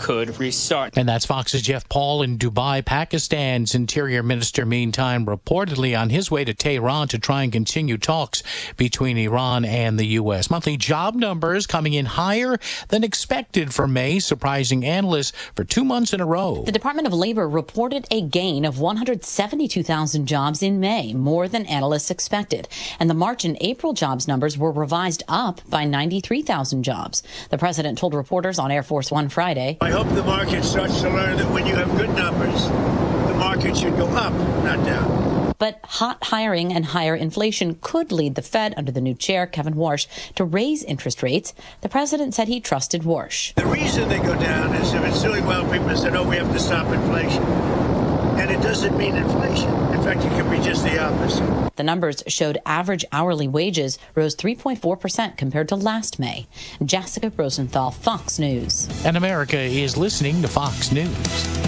could restart. And that's Fox's Jeff Paul in Dubai, Pakistan's Interior Minister, meantime, reportedly on his way to Tehran to try and continue talks between Iran and the U.S. Monthly job numbers coming in higher than expected for May, surprising analysts for 2 months in a row. The Department of Labor reported a gain of 172,000 jobs in May, more than analysts expected. And the March and April jobs numbers were revised up by 93,000 jobs. The president told reporters on Air Force One Friday, I hope the market starts to learn that when you have good numbers, the market should go up, not down. But hot hiring and higher inflation could lead the Fed, under the new chair, Kevin Warsh, to raise interest rates. The president said he trusted Warsh. The reason they go down is if it's doing well, people say, no, we have to stop inflation. And it doesn't mean inflation. In fact, it can be just the opposite. The numbers showed average hourly wages rose 3.4% compared to last May. Jessica Rosenthal, Fox News. And America is listening to Fox News.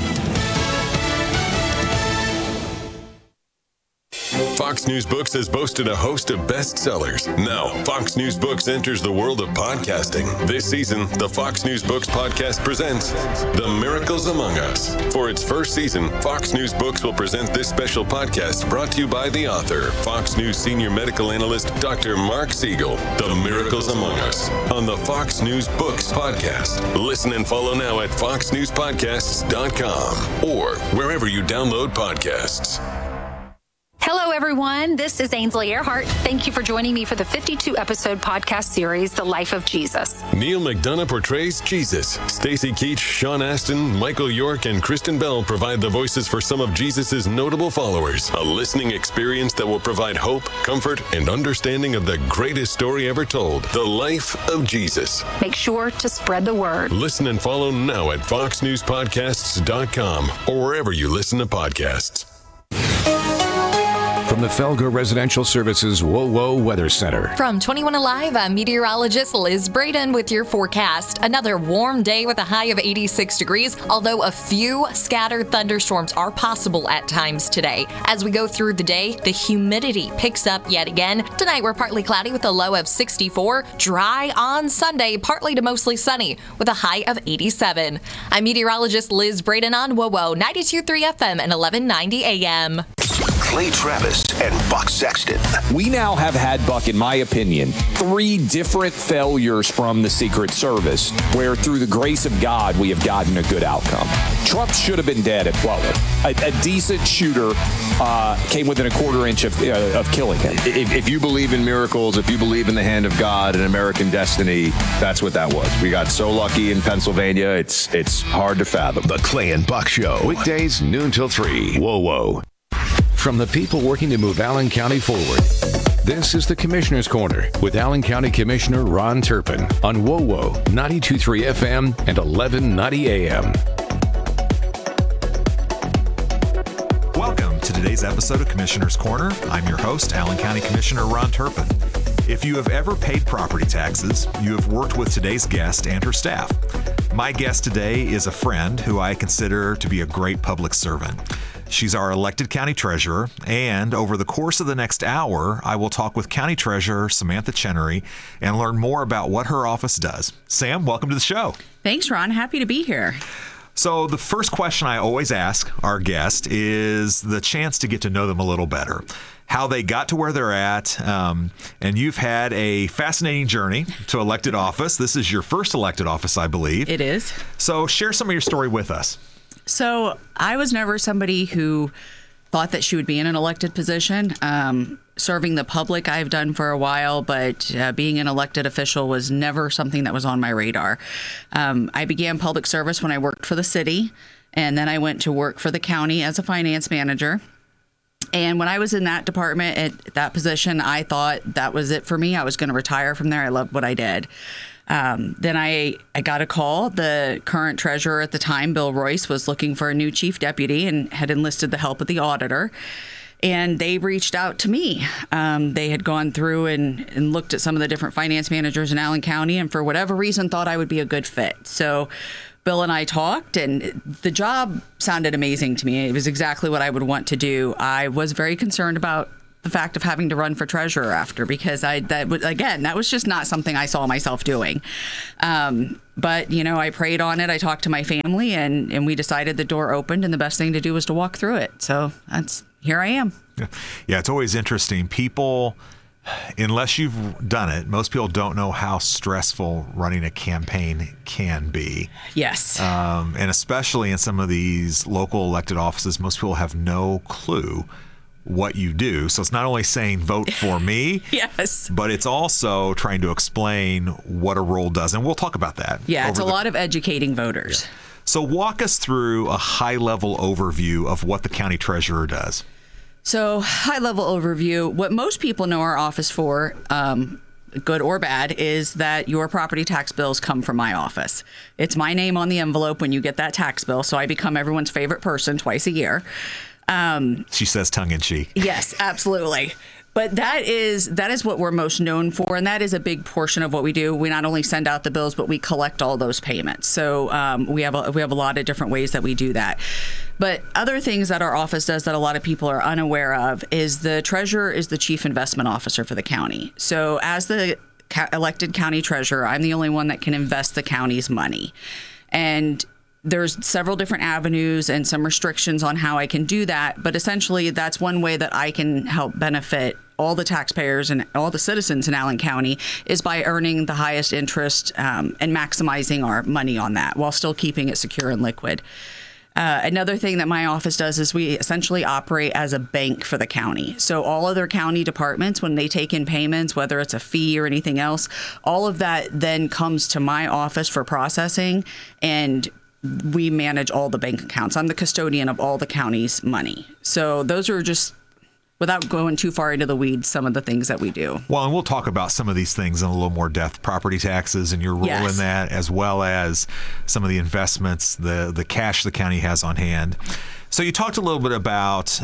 Fox News Books has boasted a host of bestsellers. Now, Fox News Books enters the world of podcasting. This season, the Fox News Books podcast presents The Miracles Among Us. For its first season, Fox News Books will present this special podcast brought to you by the author, Fox News senior medical analyst, Dr. Mark Siegel. The Miracles Among Us on the Fox News Books podcast. Listen and follow now at foxnewspodcasts.com or wherever you download podcasts. Hello, everyone. This is Ainsley Earhart. Thank you for joining me for the 52-episode podcast series, The Life of Jesus. Neil McDonough portrays Jesus. Stacy Keach, Sean Astin, Michael York, and Kristen Bell provide the voices for some of Jesus' notable followers. A listening experience that will provide hope, comfort, and understanding of the greatest story ever told, The Life of Jesus. Make sure to spread the word. Listen and follow now at foxnewspodcasts.com or wherever you listen to podcasts. From the Felger Residential Services WOWO Weather Center. From 21 Alive, I'm meteorologist Liz Braden with your forecast. Another warm day with a high of 86 degrees, although a few scattered thunderstorms are possible at times today. As we go through the day, the humidity picks up yet again. Tonight, we're partly cloudy with a low of 64. Dry on Sunday, partly to mostly sunny with a high of 87. I'm meteorologist Liz Braden on WOWO 92.3 FM and 1190 AM. Clay Travis and Buck Sexton. We now have had, Buck, in my opinion, 3 different failures from the Secret Service where, through the grace of God, we have gotten a good outcome. Trump should have been dead at Butler. A decent shooter came within a quarter inch of killing him. If you believe in miracles, if you believe in the hand of God and American destiny, that's what that was. We got so lucky in Pennsylvania, it's hard to fathom. The Clay and Buck Show. Weekdays, noon till 3. Whoa. From the people working to move Allen County forward, this is the Commissioner's Corner with Allen County Commissioner Ron Turpin on WOWO 92.3 FM and 1190 AM. Welcome to today's episode of Commissioner's Corner. I'm your host, Allen County Commissioner Ron Turpin. If you have ever paid property taxes, you have worked with today's guest and her staff. My guest today is a friend who I consider to be a great public servant. She's our elected county treasurer, and over the course of the next hour, I will talk with County Treasurer Samantha Chenery and learn more about what her office does. Sam, welcome to the show. Thanks, Ron. Happy to be here. So the first question I always ask our guest is the chance to get to know them a little better, how they got to where they're at, and you've had a fascinating journey to elected office. This is your first elected office, I believe. It is. So share some of your story with us. So I was never somebody who thought that she would be in an elected position. Serving the public I've done for a while, but being an elected official was never something that was on my radar. I began public service when I worked for the city, and then I went to work for the county as a finance manager. And when I was in that department at that position, I thought that was it for me. I was going to retire from there. I loved what I did. Then I got a call. The current treasurer at the time, Bill Royce, was looking for a new chief deputy and had enlisted the help of the auditor. And they reached out to me. They had gone through and looked at some of the different finance managers in Allen County and for whatever reason thought I would be a good fit. So Bill and I talked, and the job sounded amazing to me. It was exactly what I would want to do. I was very concerned about the fact of having to run for treasurer after, because that was just not something I saw myself doing. But, I prayed on it. I talked to my family and we decided the door opened and the best thing to do was to walk through it. So here I am. Yeah, it's always interesting. People, unless you've done it, most people don't know how stressful running a campaign can be. Yes. And especially in some of these local elected offices, most people have no clue what you do. So it's not only saying vote for me, yes, but it's also trying to explain what a role does. And we'll talk about that. Yeah, it's a lot of educating voters. Yeah. So walk us through a high-level overview of what the county treasurer does. So high-level overview, what most people know our office for, good or bad, is that your property tax bills come from my office. It's my name on the envelope when you get that tax bill, so I become everyone's favorite person twice a year. She says tongue-in-cheek. Yes, absolutely. But that is what we're most known for, and that is a big portion of what we do. We not only send out the bills, but we collect all those payments. So we have a lot of different ways that we do that. But other things that our office does that a lot of people are unaware of is the treasurer is the chief investment officer for the county. So as the elected county treasurer, I'm the only one that can invest the county's money. And there's several different avenues and some restrictions on how I can do that. But essentially, that's one way that I can help benefit all the taxpayers and all the citizens in Allen County is by earning the highest interest and maximizing our money on that while still keeping it secure and liquid. Another thing that my office does is we essentially operate as a bank for the county. So all other county departments, when they take in payments, whether it's a fee or anything else, all of that then comes to my office for processing, and we manage all the bank accounts. I'm the custodian of all the county's money. So those are just, without going too far into the weeds, some of the things that we do. Well, and we'll talk about some of these things in a little more depth, property taxes and your role in that, as well as some of the investments, the cash the county has on hand. So you talked a little bit about,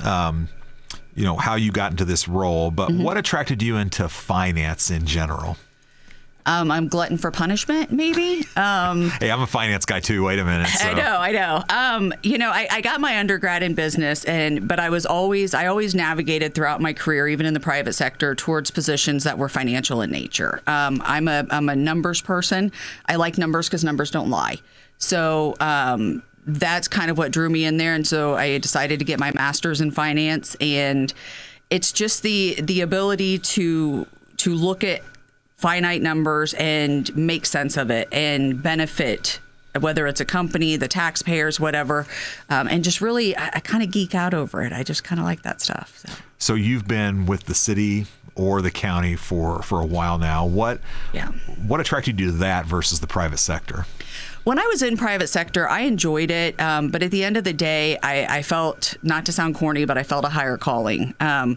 how you got into this role, but what attracted you into finance in general? I'm glutton for punishment, maybe. Hey, I'm a finance guy too. Wait a minute. So. I know. I got my undergrad in business, but I always navigated throughout my career, even in the private sector, towards positions that were financial in nature. I'm a numbers person. I like numbers because numbers don't lie. So that's kind of what drew me in there, and so I decided to get my master's in finance. And it's just the ability to look at finite numbers and make sense of it and benefit, whether it's a company, the taxpayers, whatever, and just really, I kind of geek out over it. I just kind of like that stuff. So you've been with the city or the county for a while now. What attracted you to that versus the private sector? When I was in private sector, I enjoyed it, but at the end of the day, I felt, not to sound corny, but I felt a higher calling.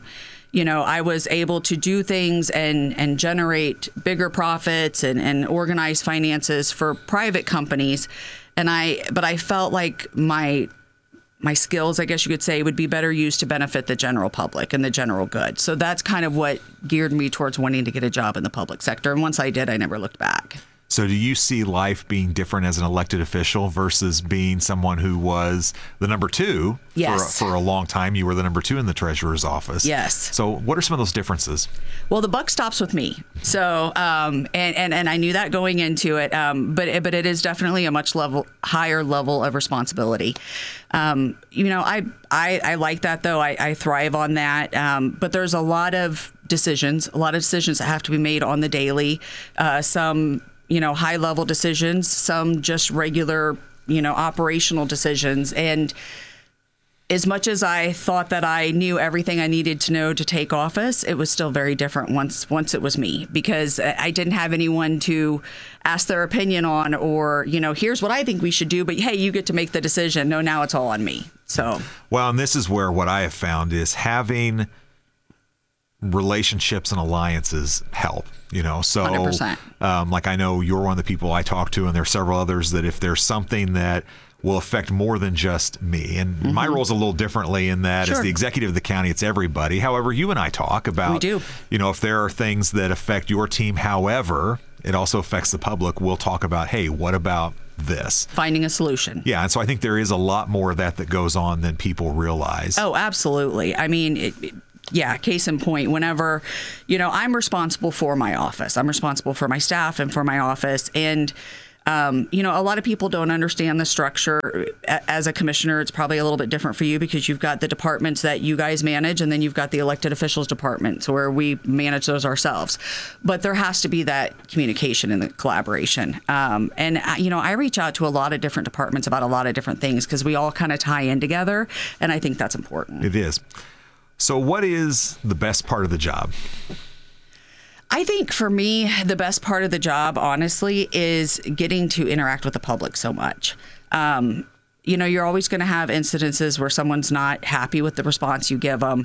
I was able to do things and generate bigger profits and organize finances for private companies. But I felt like my skills, I guess you could say, would be better used to benefit the general public and the general good. So that's kind of what geared me towards wanting to get a job in the public sector. And once I did, I never looked back. So do you see life being different as an elected official versus being someone who was the number two for a long time? You were the number two in the treasurer's office. Yes. So what are some of those differences? Well, the buck stops with me. So, and I knew that going into it, but it is definitely a much higher level of responsibility. I like that though. I thrive on that. But there's a lot of decisions that have to be made on the daily. Some high level decisions, some just regular, operational decisions. And as much as I thought that I knew everything I needed to know to take office, it was still very different once it was me, because I didn't have anyone to ask their opinion on, or, here's what I think we should do, but hey, you get to make the decision. No, now it's all on me. So, well, and this is where what I have found is having relationships and alliances help, so 100%. Like I know you're one of the people I talk to, and there are several others that if there's something that will affect more than just me, and my role is a little differently in that as the executive of the county, it's everybody. However, you and I talk about, we do. If there are things that affect your team, however, it also affects the public, we'll talk about, hey, what about this? Finding a solution. Yeah, and so I think there is a lot more of that goes on than people realize. Oh, absolutely. I mean, case in point, whenever, I'm responsible for my office. I'm responsible for my staff and for my office. And, a lot of people don't understand the structure. As a commissioner, it's probably a little bit different for you because you've got the departments that you guys manage, and then you've got the elected officials departments where we manage those ourselves. But there has to be that communication and the collaboration. I reach out to a lot of different departments about a lot of different things because we all kind of tie in together, and I think that's important. It is. So what is the best part of the job? I think for me, the best part of the job, honestly, is getting to interact with the public so much. You're always going to have incidences where someone's not happy with the response you give them.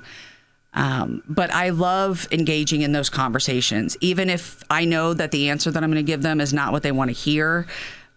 But I love engaging in those conversations. Even if I know that the answer that I'm going to give them is not what they want to hear,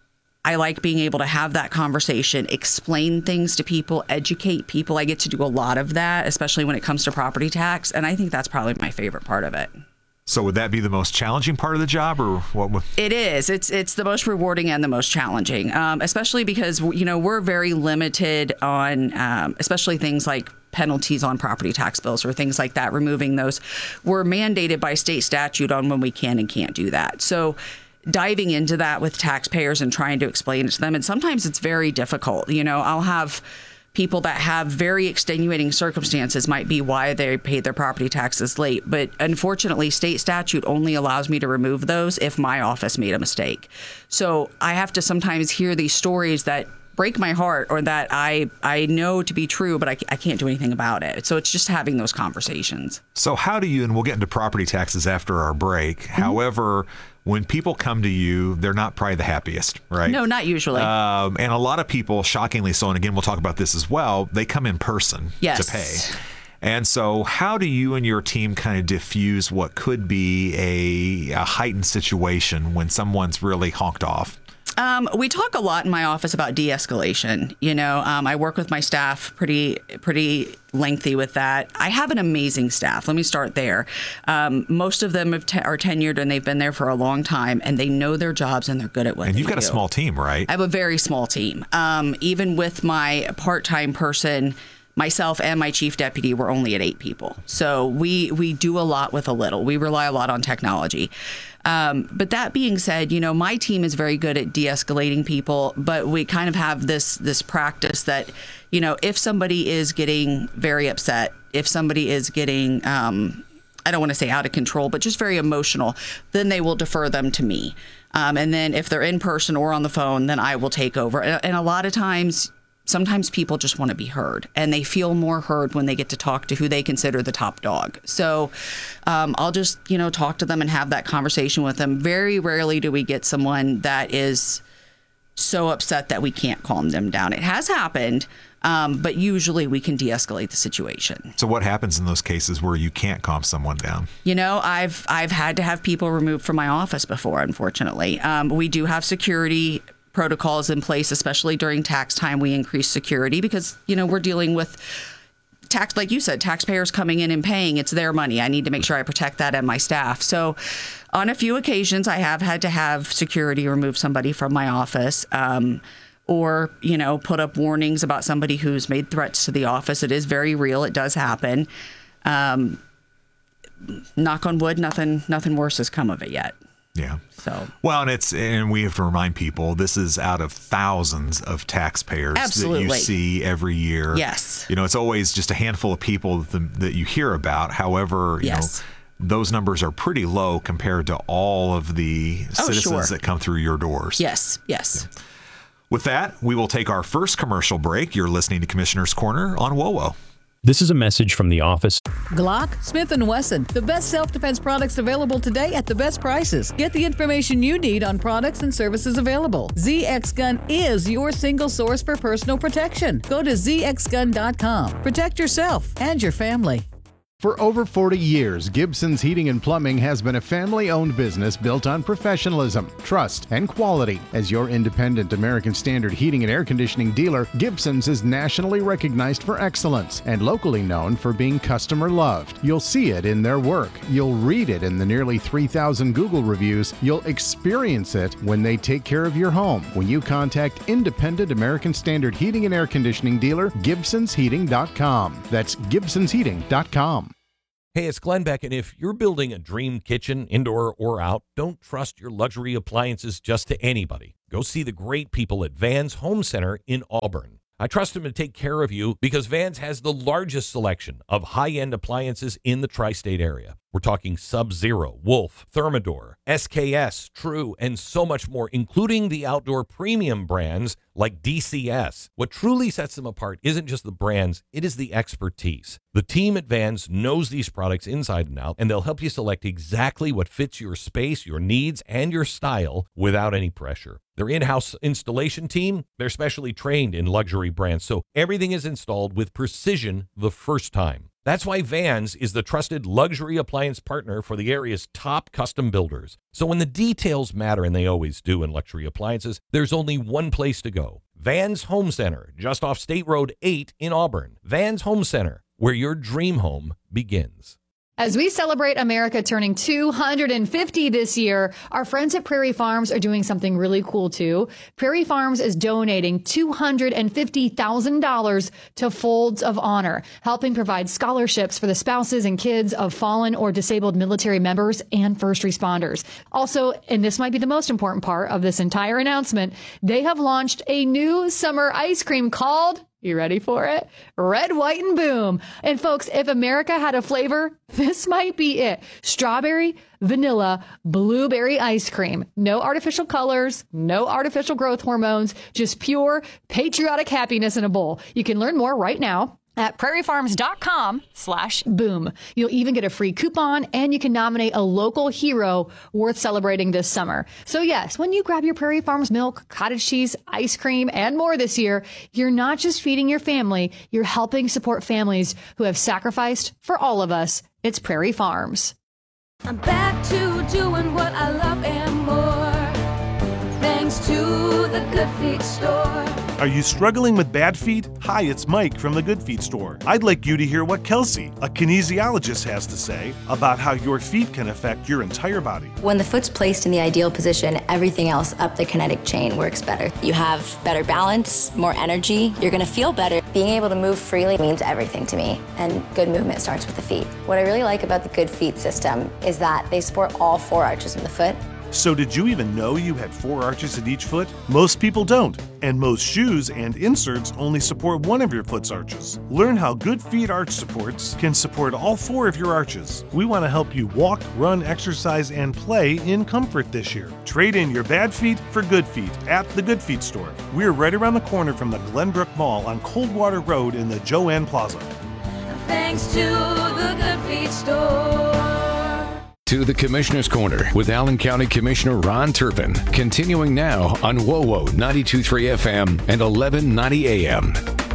I like being able to have that conversation, explain things to people, educate people. I get to do a lot of that, especially when it comes to property tax. And I think that's probably my favorite part of it. So would that be the most challenging part of the job, or what? It is. It's the most rewarding and the most challenging, especially because, we're very limited on, especially things like penalties on property tax bills or things like that, removing those. We're mandated by state statute on when we can and can't do that. So diving into that with taxpayers and trying to explain it to them, and sometimes it's very difficult. I'll have people that have very extenuating circumstances, might be why they paid their property taxes late. But unfortunately, state statute only allows me to remove those if my office made a mistake. So I have to sometimes hear these stories that break my heart or that I know to be true, but I can't do anything about it. So it's just having those conversations. So how do you, and we'll get into property taxes after our break. Mm-hmm. However, when people come to you, they're not probably the happiest, right? No, not usually. And a lot of people, shockingly so, and again, we'll talk about this as well, they come in person to pay. And so how do you and your team kind of diffuse what could be a heightened situation when someone's really honked off? We talk a lot in my office about de-escalation. I work with my staff pretty lengthy with that. I have an amazing staff. Let me start there. Most of them are tenured and they've been there for a long time, and they know their jobs and they're good at what they do. And you've got a small team, right? I have a very small team. Even with my part-time person, myself and my chief deputy, we're only at 8 people. So we do a lot with a little. We rely a lot on technology. But that being said, my team is very good at de-escalating people, but we kind of have this practice that, if somebody is getting very upset, if somebody is getting, I don't want to say out of control, but just very emotional, then they will defer them to me. And then if they're in person or on the phone, then I will take over. And a lot of times, sometimes people just want to be heard, and they feel more heard when they get to talk to who they consider the top dog. So I'll just, talk to them and have that conversation with them. Very rarely do we get someone that is so upset that we can't calm them down. It has happened, but usually we can de-escalate the situation. So what happens in those cases where you can't calm someone down? I've had to have people removed from my office before, unfortunately. We do have security protocols in place, especially during tax time. We increase security because, we're dealing with tax, like you said, taxpayers coming in and paying. It's their money. I need to make sure I protect that and my staff. So on a few occasions, I have had to have security remove somebody from my office, or, put up warnings about somebody who's made threats to the office. It is very real. It does happen. Knock on wood, nothing worse has come of it yet. Yeah. So well, and we have to remind people, this is out of thousands of taxpayers Absolutely. that you see every year. Yes. It's always just a handful of people that you hear about. However, yes. Those numbers are pretty low compared to all of the citizens sure. that come through your doors. Yes. Yeah. With that, we will take our first commercial break. You're listening to Commissioner's Corner on WOWO. This is a message from the office. Glock, Smith & Wesson, the best self-defense products available today at the best prices. Get the information you need on products and services available. ZX Gun is your single source for personal protection. Go to zxgun.com. Protect yourself and your family. For over 40 years, Gibson's Heating and Plumbing has been a family-owned business built on professionalism, trust, and quality. As your independent American Standard heating and air conditioning dealer, Gibson's is nationally recognized for excellence and locally known for being customer-loved. You'll see it in their work. You'll read it in the nearly 3,000 Google reviews. You'll experience it when they take care of your home. When you contact independent American Standard heating and air conditioning dealer, GibsonsHeating.com. That's GibsonsHeating.com. Hey, it's Glenn Beck, and if you're building a dream kitchen, indoor or out, don't trust your luxury appliances just to anybody. Go see the great people at Vans Home Center in Auburn. I trust them to take care of you because Vans has the largest selection of high-end appliances in the tri-state area. We're talking Sub-Zero, Wolf, Thermador, SKS, True, and so much more, including the outdoor premium brands like DCS. What truly sets them apart isn't just the brands, it is the expertise. The team at Vans knows these products inside and out, and they'll help you select exactly what fits your space, your needs, and your style without any pressure. Their in-house installation team, they're specially trained in luxury brands, so everything is installed with precision the first time. That's why Vans is the trusted luxury appliance partner for the area's top custom builders. So when the details matter, and they always do in luxury appliances, there's only one place to go. Vans Home Center, just off State Road 8 in Auburn. Vans Home Center, where your dream home begins. As we celebrate America turning 250 this year, our friends at Prairie Farms are doing something really cool too. Prairie Farms is donating $250,000 to Folds of Honor, helping provide scholarships for the spouses and kids of fallen or disabled military members and first responders. Also, and this might be the most important part of this entire announcement, they have launched a new summer ice cream called, you ready for it? Red, White, and Boom. And folks, if America had a flavor, this might be it. Strawberry, vanilla, blueberry ice cream. No artificial colors, no artificial growth hormones, just pure patriotic happiness in a bowl. You can learn more right now at prairiefarms.com/boom. You'll even get a free coupon, and you can nominate a local hero worth celebrating this summer. So yes, when you grab your Prairie Farms milk, cottage cheese, ice cream, and more this year, you're not just feeding your family, you're helping support families who have sacrificed for all of us. It's Prairie Farms. I'm back to doing what I love and more, thanks to the Good Feet store. Are you struggling with bad feet? Hi, it's Mike from the Good Feet store. I'd like you to hear what Kelsey, a kinesiologist, has to say about how your feet can affect your entire body. When the foot's placed in the ideal position, everything else up the kinetic chain works better. You have better balance, more energy, you're gonna feel better. Being able to move freely means everything to me, and good movement starts with the feet. What I really like about the Good Feet system is that they support all four arches in the foot. So did you even know you had 4 arches in each foot? Most people don't, and most shoes and inserts only support one of your foot's arches. Learn how Good Feet arch supports can support all 4 of your arches. We want to help you walk, run, exercise, and play in comfort this year. Trade in your bad feet for good feet at the Good Feet store. We're right around the corner from the Glenbrook Mall on Coldwater Road in the Joanne Plaza. Thanks to the Good Feet store. To the Commissioner's Corner with Allen County Commissioner Ron Turpin. Continuing now on WOWO 92.3 FM and 1190 AM.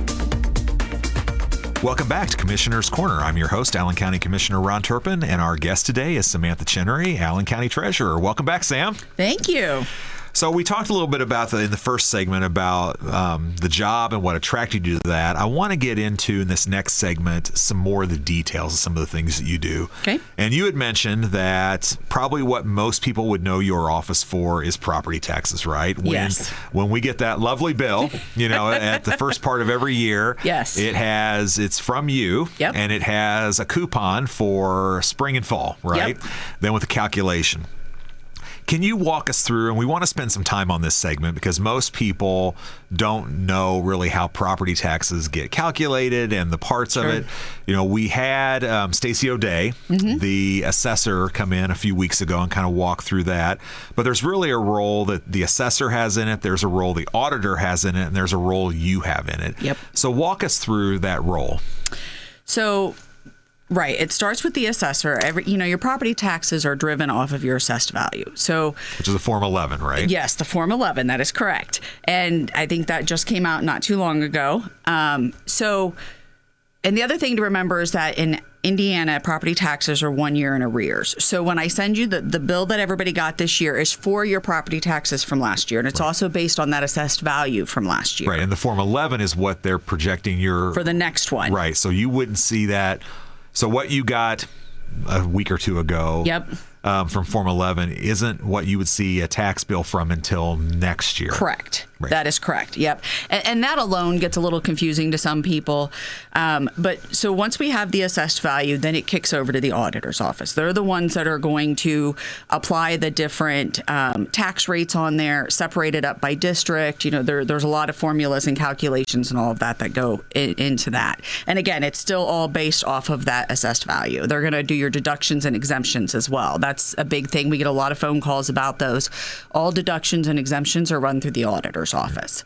Welcome back to Commissioner's Corner. I'm your host, Allen County Commissioner Ron Turpin, and our guest today is Samantha Chenery, Allen County Treasurer. Welcome back, Sam. Thank you. So we talked a little bit about in the first segment about the job and what attracted you to that. I want to get into in this next segment some more of the details of some of the things that you do. Okay. And you had mentioned that probably what most people would know your office for is property taxes, right? Yes. When we get that lovely bill, at the first part of every year, yes, it's from you, yep, and it has a coupon for spring and fall, right? Yep. Then with a calculation. Can you walk us through, and we want to spend some time on this segment because most people don't know really how property taxes get calculated and the parts of it. We had Stacey O'Day, the assessor, come in a few weeks ago and kind of walk through that. But there's really a role that the assessor has in it, there's a role the auditor has in it, and there's a role you have in it. Yep. So walk us through that role. So, right. It starts with the assessor. Your property taxes are driven off of your assessed value. So, which is a Form 11, right? Yes, the Form 11. That is correct. And I think that just came out not too long ago. And the other thing to remember is that in Indiana, property taxes are 1 year in arrears. So when I send you the bill that everybody got this year is for your property taxes from last year. And it's also based on that assessed value from last year. Right. And the Form 11 is what they're projecting for the next one. Right. So you wouldn't see that. So what you got a week or two ago from Form 11 isn't what you would see a tax bill from until next year. Correct. Right. That is correct. Yep. And that alone gets a little confusing to some people. But so once we have the assessed value, then it kicks over to the auditor's office. They're the ones that are going to apply the different tax rates on there, separated up by district. There's a lot of formulas and calculations and all of that go into that. And again, it's still all based off of that assessed value. They're going to do your deductions and exemptions as well. That's a big thing. We get a lot of phone calls about those. All deductions and exemptions are run through the auditor's office.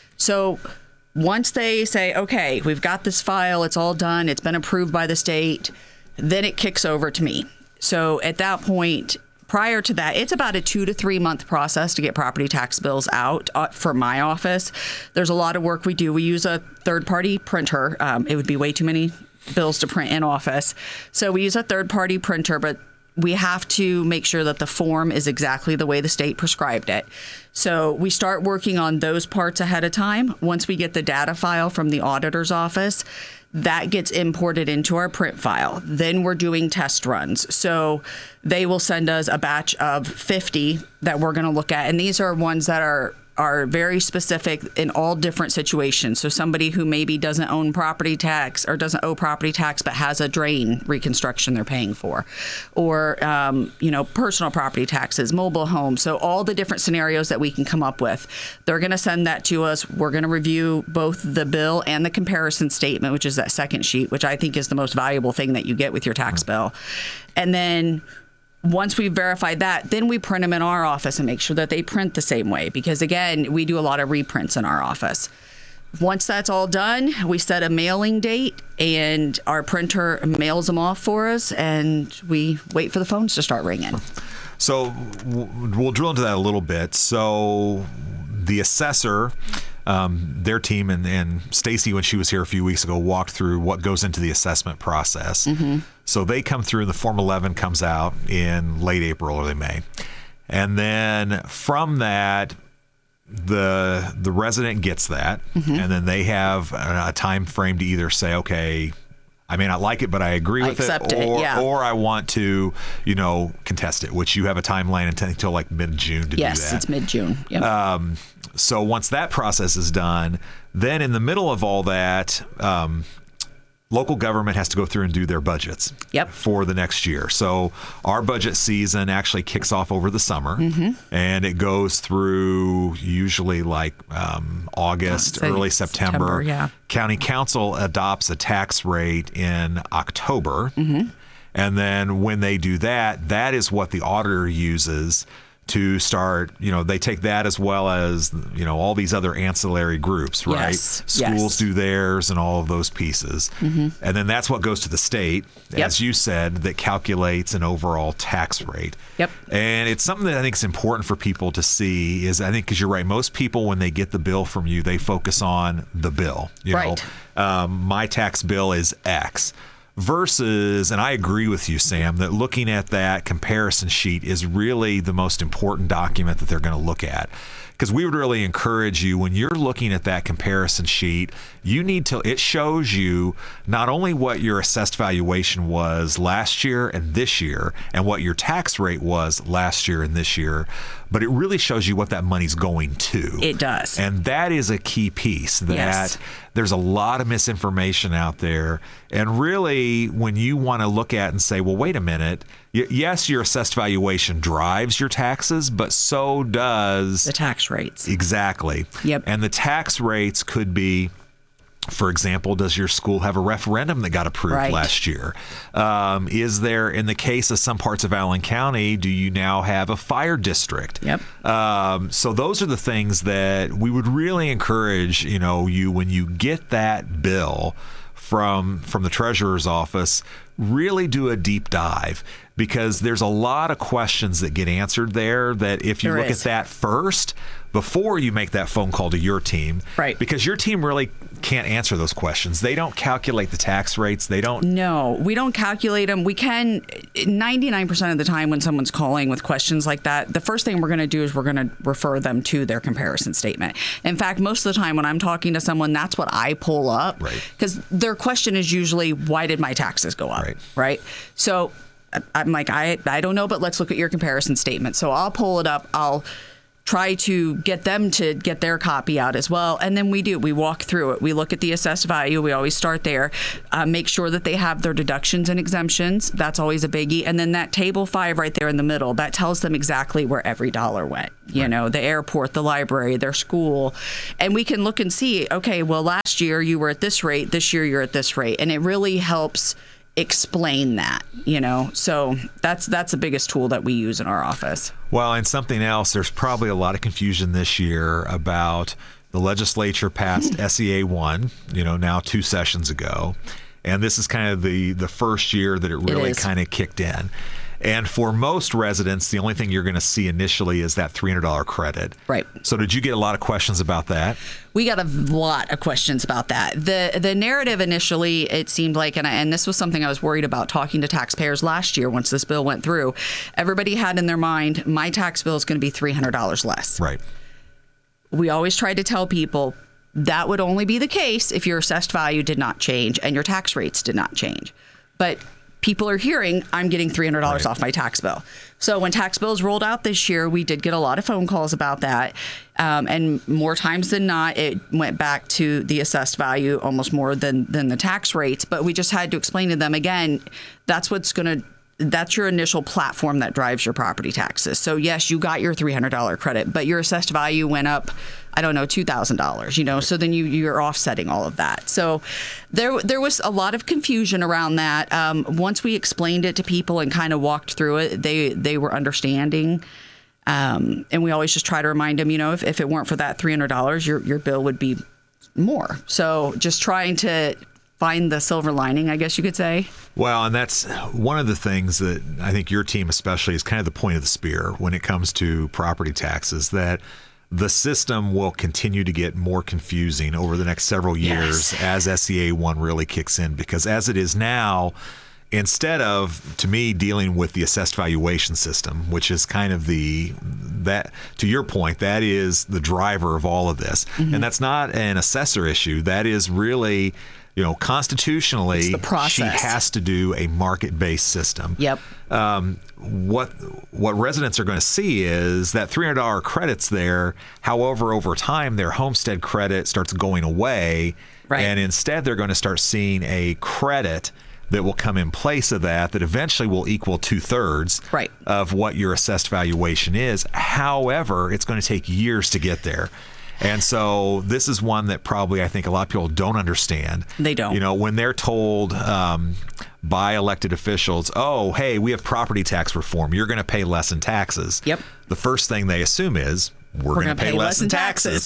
So once they say, okay, we've got this file, it's all done, it's been approved by the state, then it kicks over to me. So at that point, prior to that, it's about a 2 to 3 month process to get property tax bills out for my office. There's a lot of work we do. We use a third-party printer. It would be way too many bills to print in office. So we use a third-party printer, but we have to make sure that the form is exactly the way the state prescribed it. So we start working on those parts ahead of time. Once we get the data file from the auditor's office, that gets imported into our print file. Then we're doing test runs. So they will send us a batch of 50 that we're going to look at. And these are ones that are very specific in all different situations. So somebody who maybe doesn't own property tax or doesn't owe property tax but has a drain reconstruction they're paying for, or personal property taxes, mobile homes. So all the different scenarios that we can come up with, they're going to send that to us. We're going to review both the bill and the comparison statement, which is that second sheet, which I think is the most valuable thing that you get with your tax bill. And then once we've verified that, then we print them in our office and make sure that they print the same way. Because again, we do a lot of reprints in our office. Once that's all done, we set a mailing date and our printer mails them off for us, and we wait for the phones to start ringing. So we'll drill into that a little bit. So the assessor, their team, and Stacy, when she was here a few weeks ago, walked through what goes into the assessment process. Mm-hmm. So they come through, the Form 11 comes out in late April, early May. And then from that, the resident gets that, mm-hmm. and then they have a time frame to either say, okay, I may not like it, but I agree with it, or I want to, contest it, which you have a timeline until like mid-June to do that. Yes, it's mid-June. Yep. So once that process is done, then in the middle of all that, local government has to go through and do their budgets for the next year. So our budget season actually kicks off over the summer, mm-hmm. and it goes through usually like August, early September. Yeah. County Council adopts a tax rate in October. Mm-hmm. And then when they do that, that is what the auditor uses to start, they take that as well as, all these other ancillary groups, right? Yes. Schools do theirs and all of those pieces. Mm-hmm. And then that's what goes to the state, as you said, that calculates an overall tax rate. Yep. And it's something that I think is important for people to see is, I think, because you're right, most people, when they get the bill from you, they focus on the bill. Right. My tax bill is X. Versus, and I agree with you, Sam, that looking at that comparison sheet is really the most important document that they're going to look at. Because we would really encourage you, when you're looking at that comparison sheet, it shows you not only what your assessed valuation was last year and this year, and what your tax rate was last year and this year, but it really shows you what that money's going to. It does. And that is a key piece, that there's a lot of misinformation out there. And really, when you want to look at and say, well, wait a minute, yes, your assessed valuation drives your taxes, but so does the tax rates. Exactly. Yep. And the tax rates could be, for example, does your school have a referendum that got approved last year? Is there, in the case of some parts of Allen County, do you now have a fire district? Yep. So those are the things that we would really encourage, you, when you get that bill from the treasurer's office, really do a deep dive, because there's a lot of questions that get answered there that if you look at that first, before you make that phone call to your team, right? Because your team really can't answer those questions. They don't calculate the tax rates. No, we don't calculate them. We can, 99% of the time when someone's calling with questions like that, the first thing we're going to do is we're going to refer them to their comparison statement. In fact, most of the time when I'm talking to someone, that's what I pull up, because their question is usually, why did my taxes go up? Right? So I'm like, I don't know, but let's look at your comparison statement. So I'll pull it up. I'll try to get them to get their copy out as well. And then we walk through it. We look at the assessed value. We always start there. Make sure that they have their deductions and exemptions. That's always a biggie. And then that table 5 right there in the middle, that tells them exactly where every dollar went. You know, the airport, the library, their school. And we can look and see, okay, well, last year you were at this rate, this year you're at this rate. And it really helps explain that, so that's the biggest tool that we use in our office. Well, and something else, there's probably a lot of confusion this year about the legislature passed SEA 1, now 2 sessions ago, and this is kind of the first year that it really kind of kicked in. And for most residents, the only thing you're going to see initially is that $300 credit. Right. So did you get a lot of questions about that? We got a lot of questions about that. The narrative initially, it seemed like, and this was something I was worried about talking to taxpayers last year once this bill went through, everybody had in their mind, my tax bill is going to be $300 less. Right. We always tried to tell people that would only be the case if your assessed value did not change and your tax rates did not change. But people are hearing, I'm getting $300 off my tax bill. So when tax bills rolled out this year, we did get a lot of phone calls about that. And more times than not, it went back to the assessed value almost more than the tax rates. But we just had to explain to them, again, that's your initial platform that drives your property taxes. So yes, you got your $300 credit, but your assessed value went up, I don't know, $2,000, so then you're offsetting all of that. So there was a lot of confusion around that. Once we explained it to people and kind of walked through it, they were understanding. And we always just try to remind them, if it weren't for that $300, your bill would be more. So just trying to find the silver lining, I guess you could say. Well, and that's one of the things that I think your team especially is kind of the point of the spear when it comes to property taxes, that the system will continue to get more confusing over the next several years as SEA 1 really kicks in, because as it is now, instead of, to me, dealing with the assessed valuation system, which is kind of that, to your point, that is the driver of all of this. Mm-hmm. And that's not an assessor issue. That is really, constitutionally, she has to do a market-based system. Yep. What residents are going to see is that $300 credit's there. However, over time, their homestead credit starts going away. Right. And instead, they're going to start seeing a credit that will come in place of that eventually will equal 2/3 of what your assessed valuation is. However, it's going to take years to get there. And so this is one that probably I think a lot of people don't understand. They don't. When they're told by elected officials, oh, hey, we have property tax reform, you're going to pay less in taxes. Yep. The first thing they assume is, we're going to pay less in taxes.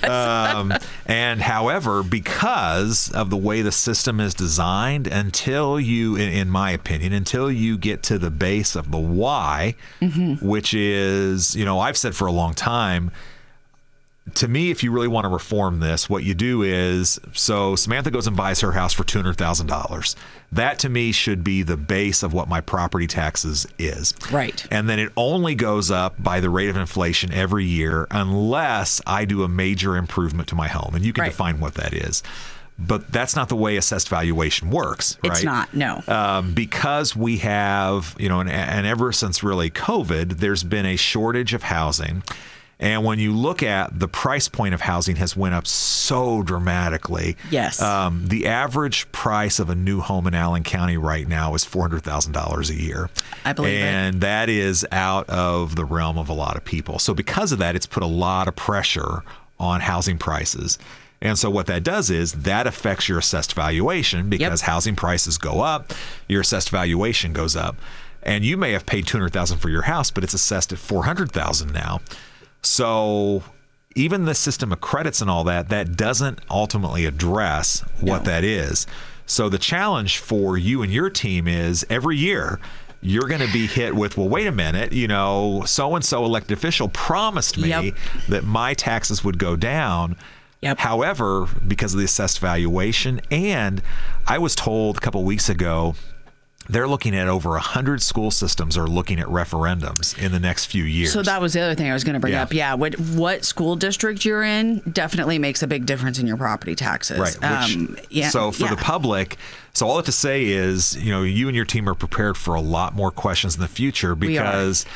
And however, because of the way the system is designed, until you, in my opinion, until you get to the base of the why, which is, I've said for a long time, to me, if you really want to reform this, what you do is, so Samantha goes and buys her house for $200,000. That to me should be the base of what my property taxes is. Right. And then it only goes up by the rate of inflation every year unless I do a major improvement to my home. And you can define what that is. But that's not the way assessed valuation works, right? It's not, no. Because we have, and ever since really COVID, there's been a shortage of housing. And when you look at the price point of housing has went up so dramatically. Yes. The average price of a new home in Allen County right now is $400,000 a year. I believe it. And that is out of the realm of a lot of people. So because of that, it's put a lot of pressure on housing prices. And so what that does is that affects your assessed valuation because housing prices go up, your assessed valuation goes up. And you may have paid $200,000 for your house, but it's assessed at $400,000 now. So even the system of credits and all that doesn't ultimately address what that is. So the challenge for you and your team is every year you're going to be hit with, well, wait a minute, so-and-so elected official promised me that my taxes would go down. However, because of the assessed valuation, and I was told a couple weeks ago, they're looking at over 100 school systems are looking at referendums in the next few years. So that was the other thing I was going to bring up. Yeah, what school district you're in definitely makes a big difference in your property taxes. Right. So for the public, so all I have to say is, you and your team are prepared for a lot more questions in the future because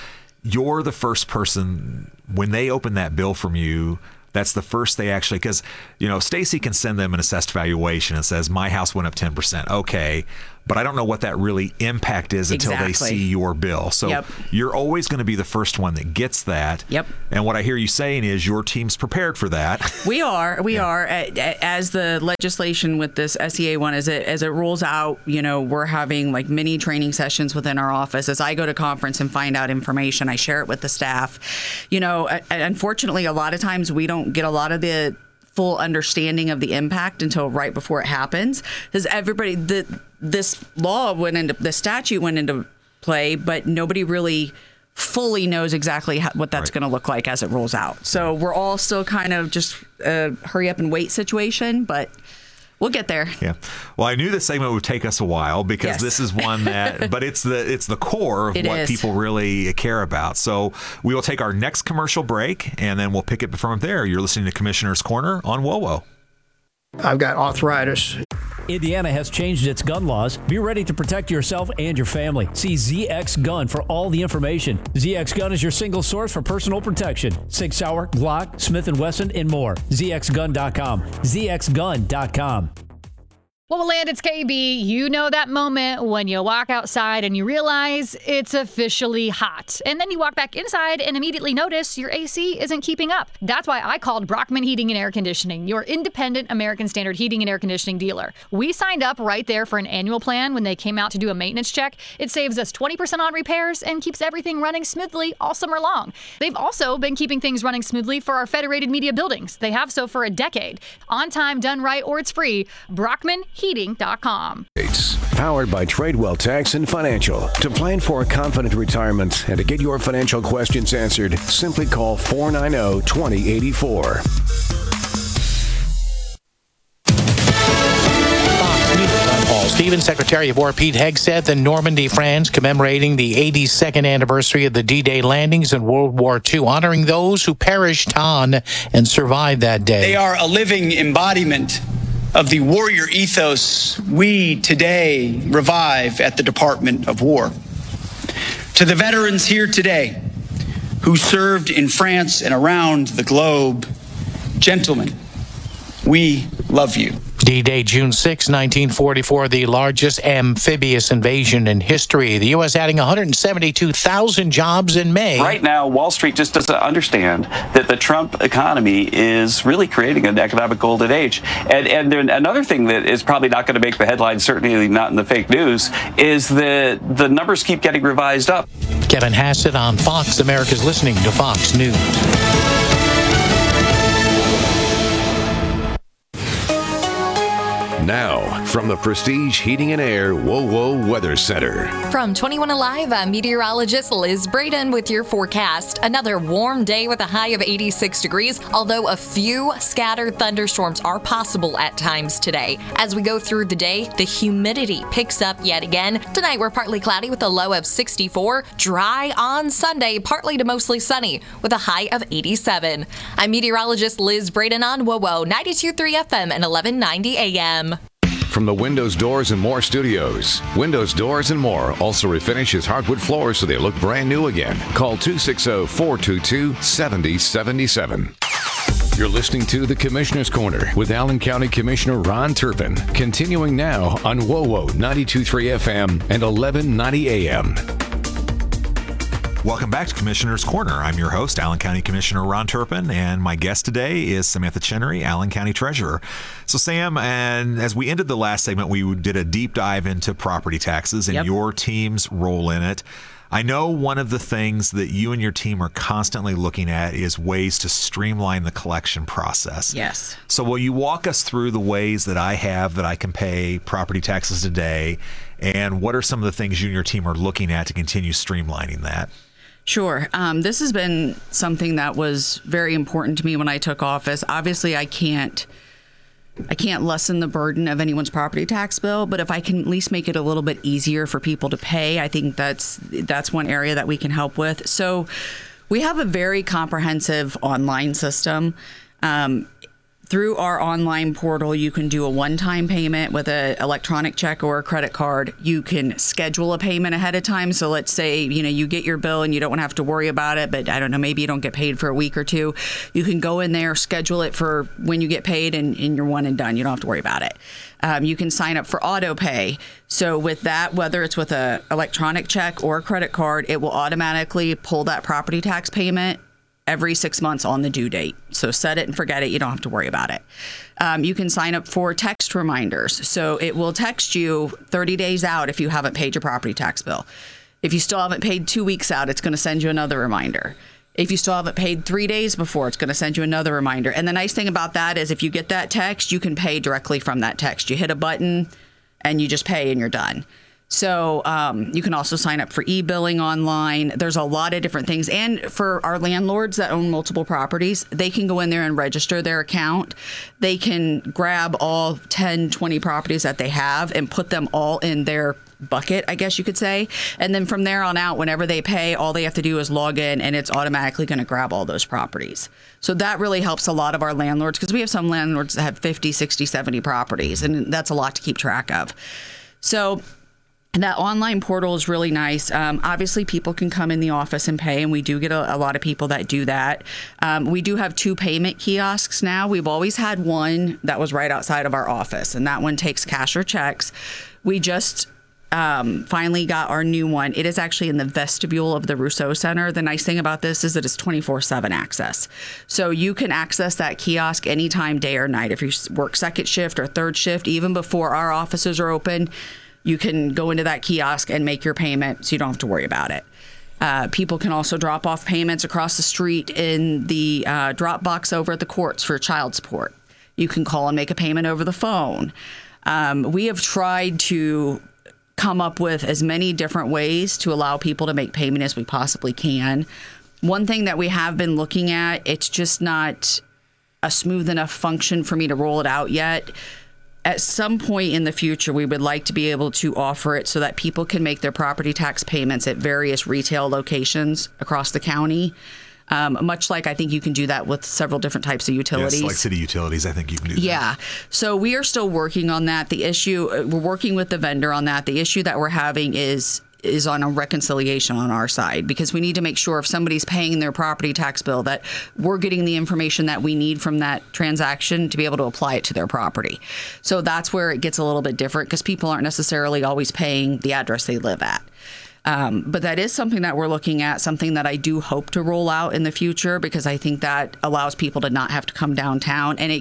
you're the first person when they open that bill from you. That's the first they actually, because, Stacy can send them an assessed valuation and says, my house went up 10%. Okay. But I don't know what that really impact is until they see your bill. So you're always going to be the first one that gets that. Yep. And what I hear you saying is your team's prepared for that. We are. As the legislation with this SEA one, as it rolls out, we're having like mini training sessions within our office. As I go to conference and find out information, I share it with the staff. Unfortunately, a lot of times we don't get a lot of the full understanding of the impact until right before it happens, because this statute went into play, but nobody really fully knows exactly what that's going to look like as it rolls out. So we're all still kind of just hurry up and wait situation, but we'll get there. Yeah. Well, I knew this segment would take us a while because this is one that, but it's the core of what people really care about. So we will take our next commercial break and then we'll pick it from there. You're listening to Commissioner's Corner on WOWO. I've got arthritis. Indiana has changed its gun laws. Be ready to protect yourself and your family. See ZX Gun for all the information. ZX Gun is your single source for personal protection. Sig Sauer, Glock, Smith & Wesson, and more. ZXGun.com. ZXGun.com. Well, Land, it's KB. You know that moment when you walk outside and you realize it's officially hot. And then you walk back inside and immediately notice your AC isn't keeping up. That's why I called Brockman Heating and Air Conditioning, your independent American Standard heating and air conditioning dealer. We signed up right there for an annual plan when they came out to do a maintenance check. It saves us 20% on repairs and keeps everything running smoothly all summer long. They've also been keeping things running smoothly for our Federated Media buildings. They have so for a decade. On time, done right, or it's free. BrockmanHeating.com. It's powered by Tradewell Tax and Financial. To plan for a confident retirement and to get your financial questions answered, simply call 490-2084. Stevens, Secretary of War Pete Hegseth in Normandy, France, commemorating the 82nd anniversary of the D-Day landings in World War II, honoring those who perished on and survived that day. They are a living embodiment of the warrior ethos we today revive at the Department of War. To the veterans here today who served in France and around the globe, gentlemen, we love you. D-Day, June 6, 1944, the largest amphibious invasion in history. The U.S. adding 172,000 jobs in May. Right now, Wall Street just doesn't understand that the Trump economy is really creating an economic golden age. And then another thing that is probably not going to make the headlines, certainly not in the fake news, is that the numbers keep getting revised up. Kevin Hassett on Fox. America's listening to Fox News. Now, from the Prestige Heating and Air WOWO Weather Center. From 21 Alive, I'm meteorologist Liz Braden with your forecast. Another warm day with a high of 86 degrees, although a few scattered thunderstorms are possible at times today. As we go through the day, the humidity picks up yet again. Tonight, we're partly cloudy with a low of 64. Dry on Sunday, partly to mostly sunny with a high of 87. I'm meteorologist Liz Braden on WOWO 92.3 FM and 1190 AM. From the Windows, Doors, and More studios, Windows, Doors, and More also refinishes hardwood floors so they look brand new again. Call 260-422-7077. You're listening to The Commissioner's Corner with Allen County Commissioner Ron Turpin. Continuing now on WOWO 92.3 FM and 1190 AM. Welcome back to Commissioner's Corner. I'm your host, Allen County Commissioner Ron Turpin, and my guest today is Samantha Chenery, Allen County Treasurer. So, Sam, and as we ended the last segment, we did a deep dive into property taxes and your team's role in it. I know one of the things that you and your team are constantly looking at is ways to streamline the collection process. Yes. So will you walk us through the ways that I can pay property taxes today, and what are some of the things you and your team are looking at to continue streamlining that? Sure. This has been something that was very important to me when I took office. Obviously, I can't lessen the burden of anyone's property tax bill, but if I can at least make it a little bit easier for people to pay, I think that's one area that we can help with. So we have a very comprehensive online system. through our online portal, you can do a one-time payment with an electronic check or a credit card. You can schedule a payment ahead of time. So let's say, you get your bill and you don't want to have to worry about it, but I don't know, maybe you don't get paid for a week or two. You can go in there, schedule it for when you get paid, and you're one and done. You don't have to worry about it. You can sign up for auto pay. So with that, whether it's with an electronic check or a credit card, it will automatically pull that property tax payment every 6 months on the due date. So set it and forget it. You don't have to worry about it. You can sign up for text reminders. So it will text you 30 days out if you haven't paid your property tax bill. If you still haven't paid 2 weeks out, it's going to send you another reminder. If you still haven't paid 3 days before, it's going to send you another reminder. And the nice thing about that is if you get that text, you can pay directly from that text. You hit a button and you just pay and you're done. So you can also sign up for e-billing online. There's a lot of different things. And for our landlords that own multiple properties, they can go in there and register their account. They can grab all 10, 20 properties that they have and put them all in their bucket, I guess you could say. And then from there on out, whenever they pay, all they have to do is log in and it's automatically going to grab all those properties. So that really helps a lot of our landlords because we have some landlords that have 50, 60, 70 properties, and that's a lot to keep track of. So that online portal is really nice. Obviously, people can come in the office and pay, and we do get a lot of people that do that. We do have 2 payment kiosks now. We've always had one that was right outside of our office, and that one takes cash or checks. We just finally got our new one. It is actually in the vestibule of the Rousseau Center. The nice thing about this is it is 24/7 access. So you can access that kiosk anytime, day or night. If you work second shift or third shift, even before our offices are open, you can go into that kiosk and make your payment so you don't have to worry about it. People can also drop off payments across the street in the drop box over at the courts for child support. You can call and make a payment over the phone. We have tried to come up with as many different ways to allow people to make payment as we possibly can. One thing that we have been looking at, it's just not a smooth enough function for me to roll it out yet. At some point in the future, we would like to be able to offer it so that people can make their property tax payments at various retail locations across the county. Much like I think you can do that with several different types of utilities. Yes, like city utilities, I think you can do that. Yeah. So we are still working on that. The issue, we're working with the vendor on that. The issue that we're having is on a reconciliation on our side, because we need to make sure if somebody's paying their property tax bill that we're getting the information that we need from that transaction to be able to apply it to their property. So that's where it gets a little bit different because people aren't necessarily always paying the address they live at. But that is something that we're looking at, something that I do hope to roll out in the future because I think that allows people to not have to come downtown, and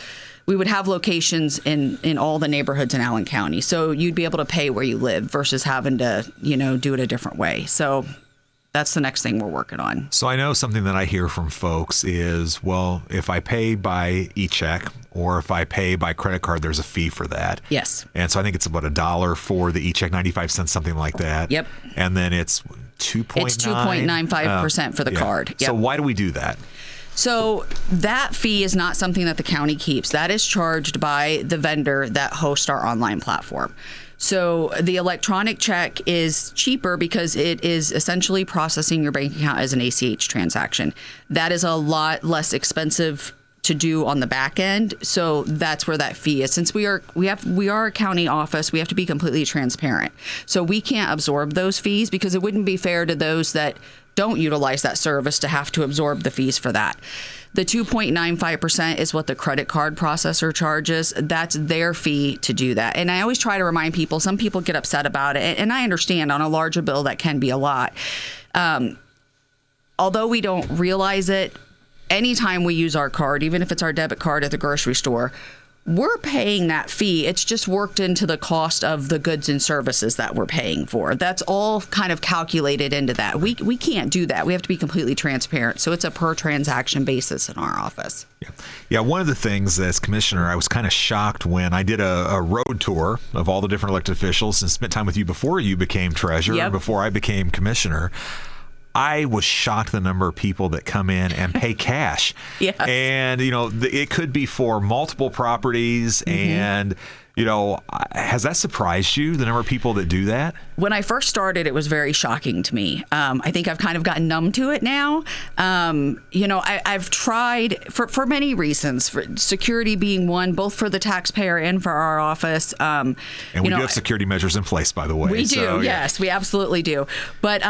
we would have locations in all the neighborhoods in Allen County. So you'd be able to pay where you live versus having to, do it a different way. So that's the next thing we're working on. So I know something that I hear from folks is, well, if I pay by e-check or if I pay by credit card, there's a fee for that. Yes. And so I think it's about $1 for the e-check, 95 cents, something like that. Yep. And then it's 2.9. It's 2.95% for the card. Yep. So why do we do that? So that fee is not something that the county keeps. That is charged by the vendor that hosts our online platform. So the electronic check is cheaper because it is essentially processing your bank account as an ACH transaction. That is a lot less expensive to do on the back end. So that's where that fee is. Since we are a county office, we have to be completely transparent. So we can't absorb those fees because it wouldn't be fair to those that don't utilize that service to have to absorb the fees for that. The 2.95% is what the credit card processor charges. That's their fee to do that. And I always try to remind people, some people get upset about it, and I understand on a larger bill that can be a lot. Although we don't realize it, anytime we use our card, even if it's our debit card at the grocery store, we're paying that fee. It's just worked into the cost of the goods and services that we're paying for. That's all kind of calculated into that. We can't do that. We have to be completely transparent. So it's a per transaction basis in our office. Yeah. One of the things as commissioner, I was kind of shocked when I did a road tour of all the different elected officials and spent time with you before you became treasurer, before I became commissioner. I was shocked the number of people that come in and pay cash. Yes. And, it could be for multiple properties and has that surprised you, the number of people that do that? When I first started, it was very shocking to me. I think I've kind of gotten numb to it now. I've tried for many reasons, for security being one, both for the taxpayer and for our office. And we do have security measures in place, by the way. We do, yes, we absolutely do. But,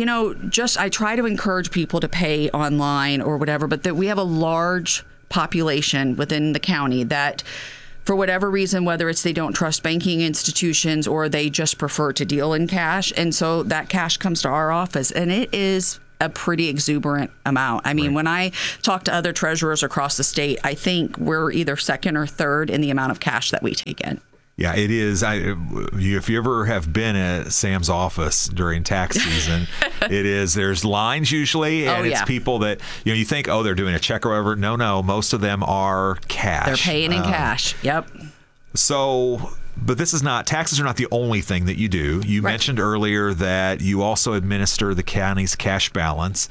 I try to encourage people to pay online or whatever, but that we have a large population within the county that, for whatever reason, whether it's they don't trust banking institutions or they just prefer to deal in cash. And so that cash comes to our office, and it is a pretty exuberant amount. I mean, when I talk to other treasurers across the state, I think we're either second or third in the amount of cash that we take in. Yeah, it is. If you ever have been at Sam's office during tax season, there's lines usually, and it's people that, you think, they're doing a check or whatever. No, most of them are cash. They're paying in cash. Yep. So, but taxes are not the only thing that you do. You mentioned earlier that you also administer the county's cash balance,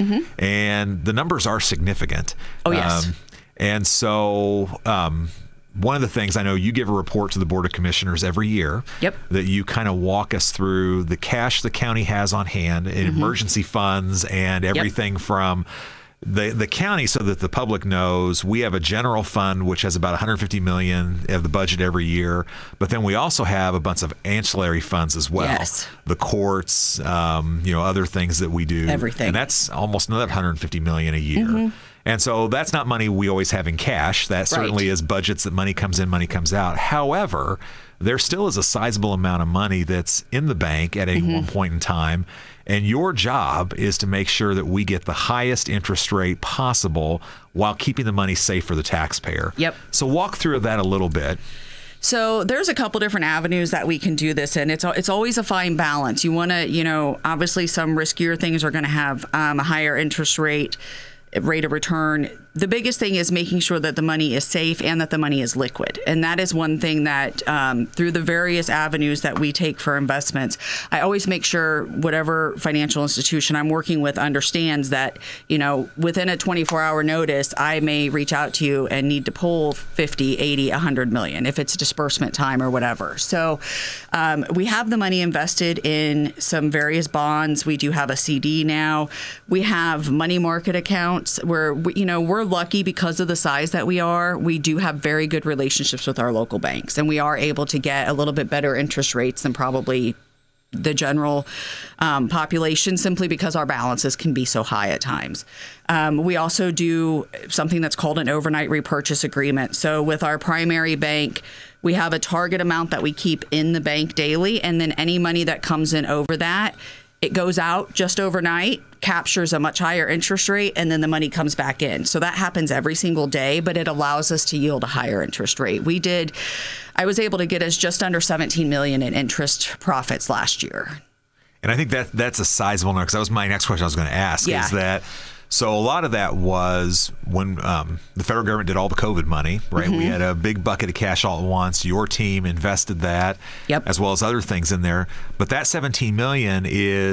and the numbers are significant. Oh, yes. And so, one of the things, I know you give a report to the Board of Commissioners every year that you kind of walk us through the cash the county has on hand in emergency funds and everything from the county, so that the public knows. We have a general fund which has about $150 million of the budget every year, but then we also have a bunch of ancillary funds as well. Yes. The courts, other things that we do. Everything. And that's almost another $150 million a year. And so that's not money we always have in cash. That certainly is budgets that money comes in, money comes out. However, there still is a sizable amount of money that's in the bank at any one point in time. And your job is to make sure that we get the highest interest rate possible while keeping the money safe for the taxpayer. Yep. So walk through that a little bit. So there's a couple different avenues that we can do this in. It's always a fine balance. You want to, obviously some riskier things are going to have a higher interest rate of return. The biggest thing is making sure that the money is safe and that the money is liquid. And that is one thing that through the various avenues that we take for investments, I always make sure whatever financial institution I'm working with understands that, within a 24-hour notice, I may reach out to you and need to pull 50, 80, 100 million if it's disbursement time or whatever. So we have the money invested in some various bonds. We do have a CD now. We have money market accounts where, we're lucky because of the size that we are. We do have very good relationships with our local banks, and we are able to get a little bit better interest rates than probably the general population, simply because our balances can be so high at times. We also do something that's called an overnight repurchase agreement. So with our primary bank, we have a target amount that we keep in the bank daily, and then any money that comes in over that, it goes out just overnight, captures a much higher interest rate, and then the money comes back in. So that happens every single day, but it allows us to yield a higher interest rate. I was able to get us just under $17 million in interest profits last year. And I think that's a sizable number, because that was my next question I was going to ask. Yeah. Is that, so a lot of that was when the federal government did all the COVID money, right? We had a big bucket of cash all at once. Your team invested that, as well as other things in there. But that $17 million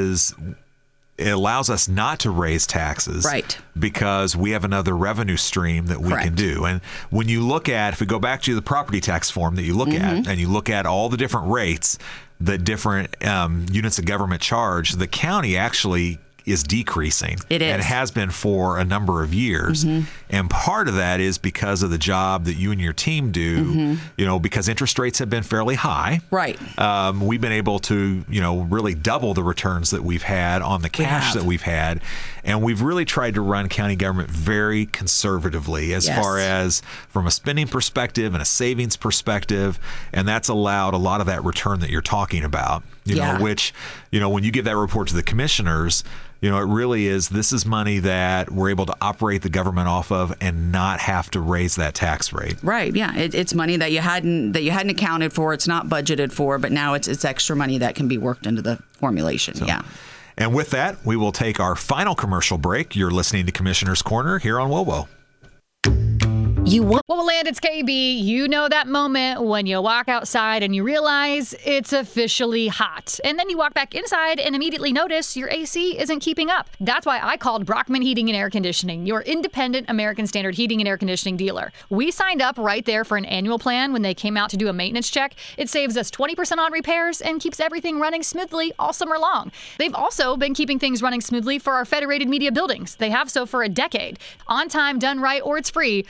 it allows us not to raise taxes, because we have another revenue stream that we can do. And when you look at, if we go back to the property tax form that you look at, and you look at all the different rates that different units of government charge, the county actually is decreasing. It is. And it has been for a number of years. And part of that is because of the job that you and your team do, because interest rates have been fairly high. Right. We've been able to, really double the returns that we've had on the cash that we've had. And we've really tried to run county government very conservatively as far as from a spending perspective and a savings perspective. And that's allowed a lot of that return that you're talking about, know, which, when you give that report to the commissioners, it really is, this is money that we're able to operate the government off of and not have to raise that tax rate. Right. Yeah. It's money that you hadn't accounted for. It's not budgeted for, but now it's extra money that can be worked into the formulation. And with that, we will take our final commercial break. You're listening to Commissioner's Corner here on WOWO. you want. Well, Land, it's KB. You know that moment when you walk outside and you realize it's officially hot. And then you walk back inside and immediately notice your AC isn't keeping up. That's why I called Brockman Heating and Air Conditioning, your independent American Standard heating and air conditioning dealer. We signed up right there for an annual plan when they came out to do a maintenance check. It saves us 20% on repairs and keeps everything running smoothly all summer long. They've also been keeping things running smoothly for our Federated Media buildings. They have so for a decade. On time, done right, or it's free.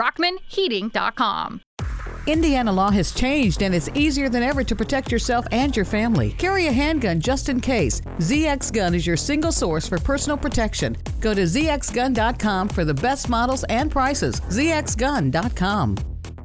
BrockmanHeating.com. Indiana law has changed, and it's easier than ever to protect yourself and your family. Carry a handgun just in case. ZX Gun is your single source for personal protection. Go to zxgun.com for the best models and prices. zxgun.com.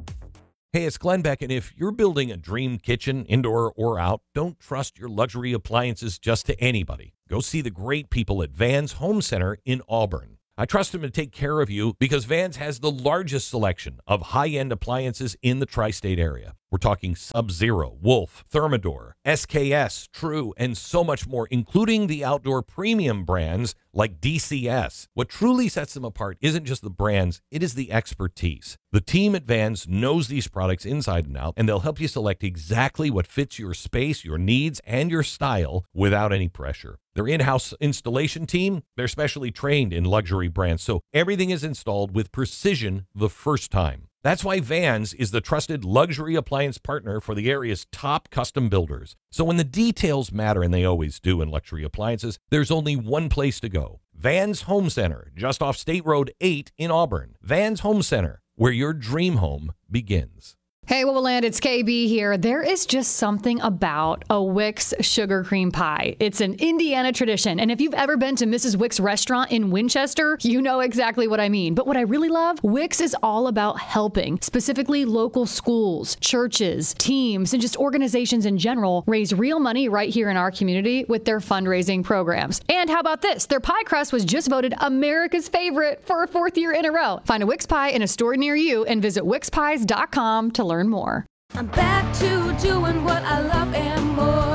Hey, it's Glenn Beck, and if you're building a dream kitchen, indoor or out, don't trust your luxury appliances just to anybody. Go see the great people at Vans Home Center in Auburn. I trust them to take care of you because Vans has the largest selection of high-end appliances in the tri-state area. We're talking Sub-Zero, Wolf, Thermador, SKS, True, and so much more, including the outdoor premium brands like DCS. What truly sets them apart isn't just the brands, it is the expertise. The team at Vans knows these products inside and out, and they'll help you select exactly what fits your space, your needs, and your style without any pressure. Their in-house installation team, they're specially trained in luxury brands, so everything is installed with precision the first time. That's why Vans is the trusted luxury appliance partner for the area's top custom builders. So when the details matter, and they always do in luxury appliances, there's only one place to go. Vans Home Center, just off State Road 8 in Auburn. Vans Home Center, where your dream home begins. Hey, Land, it's KB here. There is just something about a Wix sugar cream pie. It's an Indiana tradition. And if you've ever been to Mrs. Wix restaurant in Winchester, you know exactly what I mean. But what I really love, Wix is all about helping, specifically local schools, churches, teams, and just organizations in general raise real money right here in our community with their fundraising programs. And how about this? Their pie crust was just voted America's favorite for a 4th year in a row. Find a Wix pie in a store near you and visit wixpies.com to learn more. I'm back to doing what I love and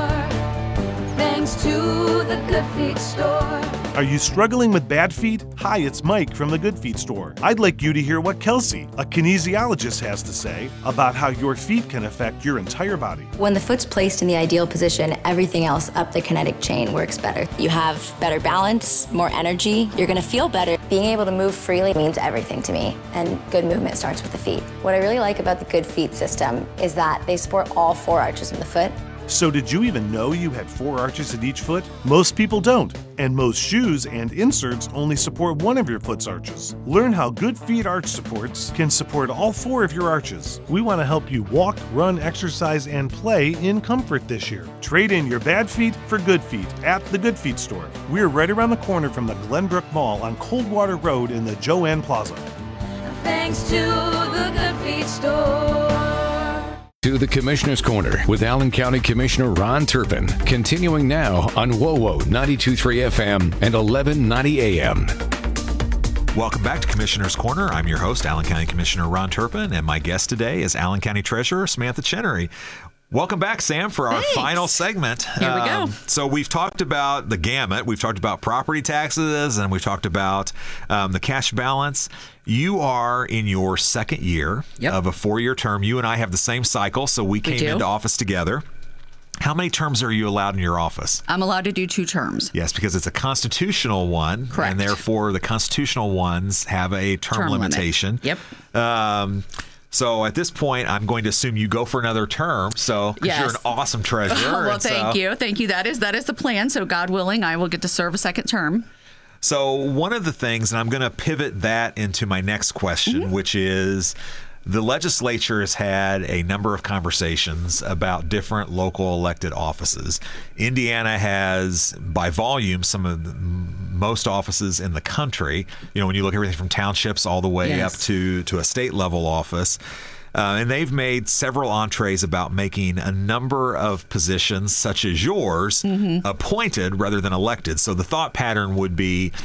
more, thanks to the Good Feet store. Are you struggling with bad feet? Hi, it's Mike from the Good Feet store. I'd like you to hear what Kelsey, a kinesiologist, has to say about how your feet can affect your entire body. When the foot's placed in the ideal position, everything else up the kinetic chain works better. You have better balance, more energy, you're gonna feel better. Being able to move freely means everything to me, and good movement starts with the feet. What I really like about the Good Feet system is that they support all 4 arches in the foot. So did you even know you had 4 arches in each foot? Most people don't, and most shoes and inserts only support one of your foot's arches. Learn how Good Feet arch supports can support all 4 of your arches. We want to help you walk, run, exercise, and play in comfort this year. Trade in your bad feet for good feet at the Good Feet store. We're right around the corner from the Glenbrook Mall on Coldwater Road in the Joanne Plaza. Thanks to the Good Feet store. To the Commissioner's Corner with Allen County Commissioner Ron Turpin. Continuing now on WOWO 92.3 FM and 1190 AM. Welcome back to Commissioner's Corner. I'm your host, Allen County Commissioner Ron Turpin, and my guest today is Allen County Treasurer Samantha Chenery. Welcome back, Sam, for our final segment. Here we go. So we've talked about the gamut. We've talked about property taxes, and we've talked about the cash balance. You are in your 2nd year of a 4-year term. You and I have the same cycle, so we came into office together. How many terms are you allowed in your office? I'm allowed to do 2 terms. Yes, because it's a constitutional one. Correct. And therefore, the constitutional ones have a term limitation. Yep. So at this point, I'm going to assume you go for another term. So because you're an awesome treasurer. Well, thank you. Thank you. That is the plan. So God willing, I will get to serve a 2nd term. So one of the things, and I'm going to pivot that into my next question, which is the legislature has had a number of conversations about different local elected offices. Indiana has, by volume, some of the most offices in the country. You know, when you look at everything from townships all the way up to a state level office. And they've made several entrees about making a number of positions, such as yours, appointed rather than elected. So the thought pattern would be,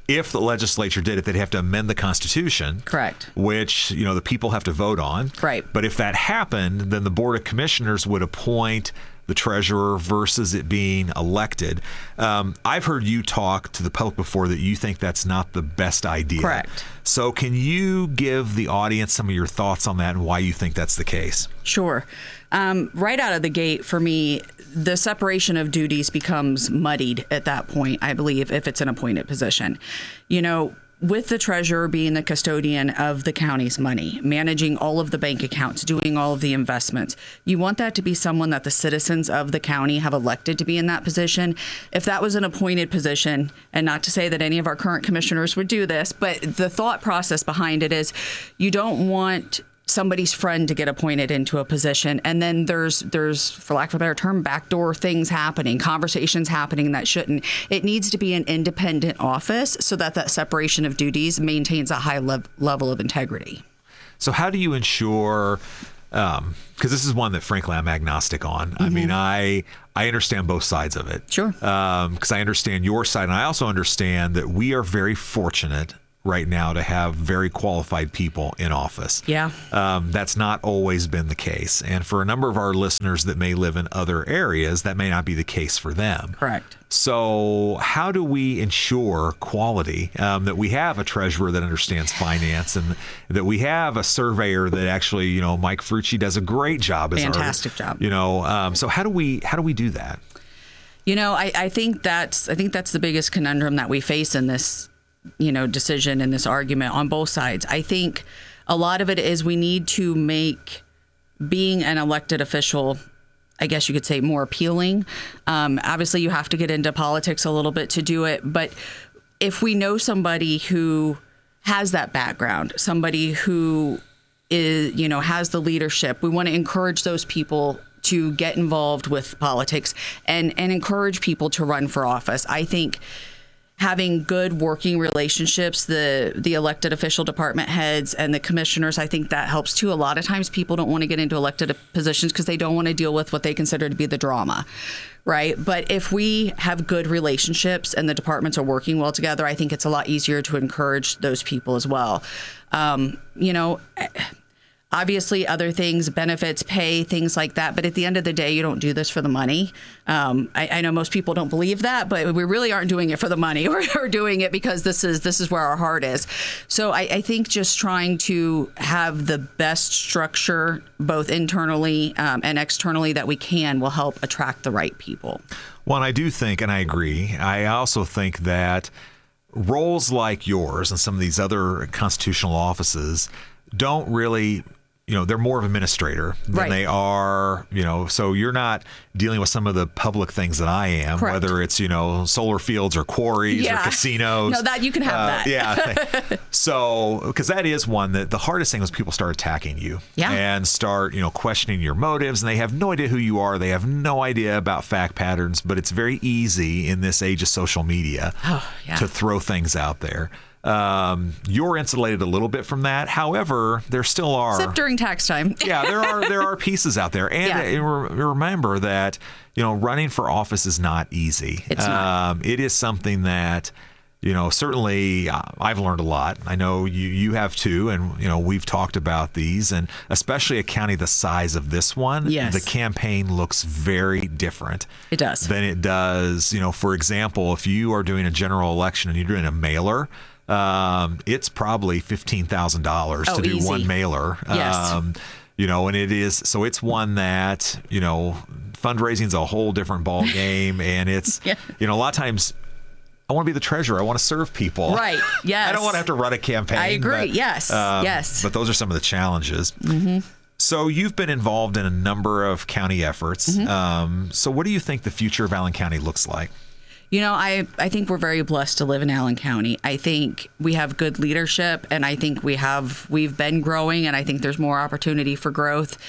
if the legislature did it, they'd have to amend the Constitution. Correct. Which, the people have to vote on. Right. But if that happened, then the Board of Commissioners would appoint the treasurer versus it being elected. I've heard you talk to the public before that you think that's not the best idea. Correct. So can you give the audience some of your thoughts on that and why you think that's the case? Sure. Right out of the gate, for me, the separation of duties becomes muddied at that point, I believe, if it's an appointed position. With the treasurer being the custodian of the county's money, managing all of the bank accounts, doing all of the investments, you want that to be someone that the citizens of the county have elected to be in that position. If that was an appointed position, and not to say that any of our current commissioners would do this, but the thought process behind it is you don't want somebody's friend to get appointed into a position, and then there's, for lack of a better term, backdoor things happening, conversations happening that shouldn't. It needs to be an independent office so that separation of duties maintains a high level of integrity. So how do you ensure, because this is one that frankly I'm agnostic on. I mean, I understand both sides of it. Sure. Because I understand your side, and I also understand that we are very fortunate right now to have very qualified people in office. Yeah. That's not always been the case. And for a number of our listeners that may live in other areas, that may not be the case for them. Correct. So how do we ensure quality, that we have a treasurer that understands finance and that we have a surveyor that actually, Mike Frucci does a great job. Fantastic job. So how do we do that? I think that's the biggest conundrum that we face in this decision in this argument on both sides. I think a lot of it is we need to make being an elected official, I guess you could say, more appealing. Obviously, you have to get into politics a little bit to do it. But if we know somebody who has that background, somebody who is, has the leadership, we want to encourage those people to get involved with politics and encourage people to run for office. I think having good working relationships, the elected official department heads and the commissioners, I think that helps too. A lot of times people don't want to get into elected positions because they don't want to deal with what they consider to be the drama, right? But if we have good relationships and the departments are working well together, I think it's a lot easier to encourage those people as well. Obviously, other things, benefits, pay, things like that. But at the end of the day, you don't do this for the money. I know most people don't believe that, but we really aren't doing it for the money. We're doing it because this is where our heart is. So I think just trying to have the best structure, both internally and externally, that we can will help attract the right people. Well, and I do think, and I agree, I also think that roles like yours and some of these other constitutional offices don't really, they're more of an administrator than they are, so you're not dealing with some of the public things that I am, Correct. whether it's, solar fields or quarries or casinos. No, that you can have that. Yeah. So, because that is one that the hardest thing was people start attacking you and start, questioning your motives, and they have no idea who you are. They have no idea about fact patterns, but it's very easy in this age of social media to throw things out there. You're insulated a little bit from that. However, there still are, except during tax time. there are pieces out there, and remember that running for office is not easy. It's not. It is something that certainly I've learned a lot. I know you have too, and we've talked about these, and especially a county the size of this one. Yes. The campaign looks very different. It does. Than it does. For example, if you are doing a general election and you're doing a mailer. It's probably $15,000 to do one mailer. Yes. And it is, so it's one that, fundraising is a whole different ball game. And it's, a lot of times I want to be the treasurer. I want to serve people. Right. Yes. I don't want to have to run a campaign. I agree. But, yes. Yes. But those are some of the challenges. Mm-hmm. So you've been involved in a number of county efforts. Mm-hmm. So what do you think the future of Allen County looks like? I think we're very blessed to live in Allen County. I think we have good leadership, and I think we've been growing, and I think there's more opportunity for growth.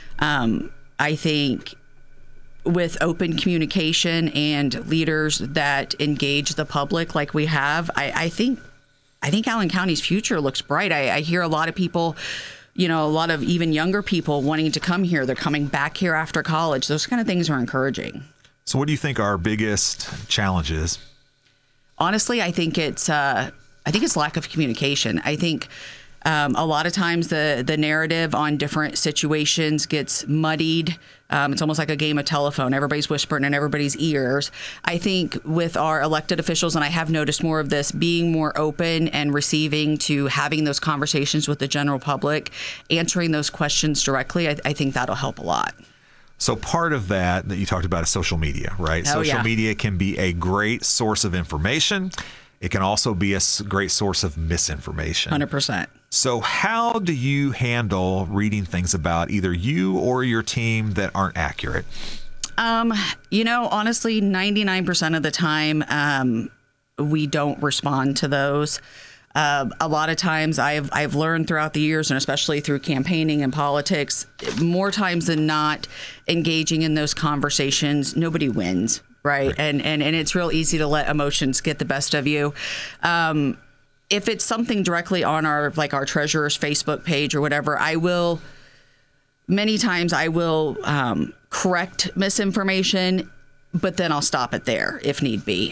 I think with open communication and leaders that engage the public like we have, I think Allen County's future looks bright. I hear a lot of people, a lot of even younger people wanting to come here. They're coming back here after college. Those kind of things are encouraging. So what do you think our biggest challenge is? honestly, I think it's lack of communication. I think a lot of times the narrative on different situations gets muddied. It's almost like a game of telephone. Everybody's whispering in everybody's ears. I think with our elected officials, and I have noticed more of this, being more open and receiving to having those conversations with the general public, answering those questions directly, I think that'll help a lot. So part of that you talked about is social media, right? Social media can be a great source of information. It can also be a great source of misinformation. 100%. So how do you handle reading things about either you or your team that aren't accurate? Honestly, 99% of the time, we don't respond to those. A lot of times I've learned throughout the years, and especially through campaigning and politics, more times than not, engaging in those conversations, nobody wins. Right. And it's real easy to let emotions get the best of you. If it's something directly on our treasurer's Facebook page or whatever, many times I will correct misinformation, but then I'll stop it there if need be.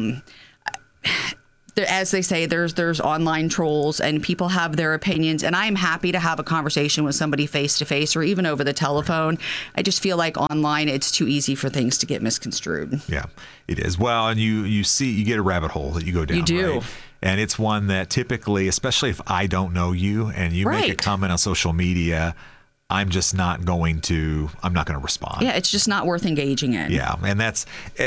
As they say, there's online trolls and people have their opinions, and I'm happy to have a conversation with somebody face to face or even over the telephone. I just feel like online it's too easy for things to get misconstrued. Yeah, it is. Well, and you get a rabbit hole that you go down. You do. Right? And it's one that typically, especially if I don't know you and you make a comment on social media, I'm not going to respond. Yeah, it's just not worth engaging in. Yeah, and